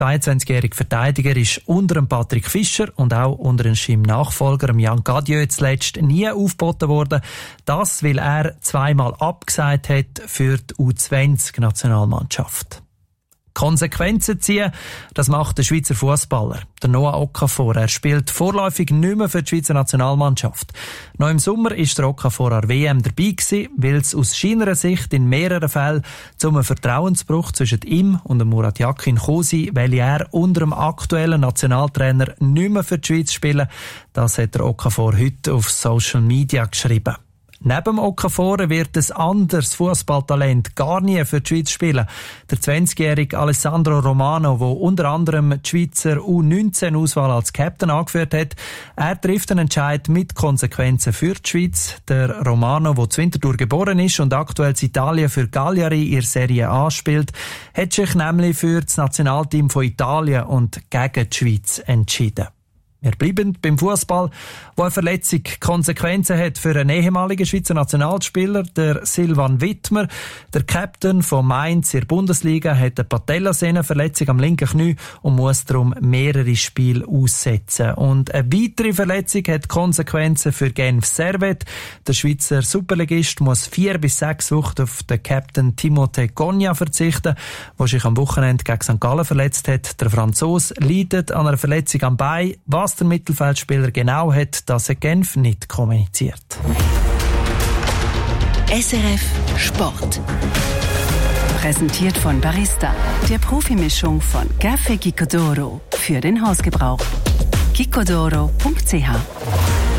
Der 22-jährige Verteidiger ist unter dem Patrick Fischer und auch unter seinem Nachfolger Jan Gadieu zuletzt nie aufgeboten worden. Das, weil er zweimal abgesagt hat für die U20-Nationalmannschaft. Konsequenzen ziehen, das macht der Schweizer Fußballer, der Noah Okafor. Er spielt vorläufig nicht mehr für die Schweizer Nationalmannschaft. Noch im Sommer ist der Okafor an der WM dabei gewesen, weil es aus seiner Sicht in mehreren Fällen zu einem Vertrauensbruch zwischen ihm und Murat Yakin gekommen sei, weil er unter dem aktuellen Nationaltrainer nicht mehr für die Schweiz spielen. Das hat der Okafor heute auf Social Media geschrieben. Neben Okafor wird ein anderes Fußballtalent gar nie für die Schweiz spielen. Der 20-jährige Alessandro Romano, der unter anderem die Schweizer U19-Auswahl als Captain angeführt hat, er trifft einen Entscheid mit Konsequenzen für die Schweiz. Der Romano, der zu Winterthur geboren ist und aktuell in Italien für Cagliari in der Serie A spielt, hat sich nämlich für das Nationalteam von Italien und gegen die Schweiz entschieden. Wir bleiben beim Fußball, wo eine Verletzung Konsequenzen hat für einen ehemaligen Schweizer Nationalspieler, der Silvan Wittmer. Der Captain von Mainz in der Bundesliga hat eine Patellasehnenverletzung am linken Knie und muss darum mehrere Spiele aussetzen. Und eine weitere Verletzung hat Konsequenzen für Genf Servette. Der Schweizer Superligist muss 4 bis 6 Wochen auf den Captain Timothée Cogna verzichten, der sich am Wochenende gegen St. Gallen verletzt hat. Der Franzose leidet an einer Verletzung am Bein. Was der Mittelfeldspieler genau hat, das hat Genf nicht kommuniziert. SRF Sport. Präsentiert von Barista, der Profimischung von Café Gicodoro für den Hausgebrauch. gicodoro.ch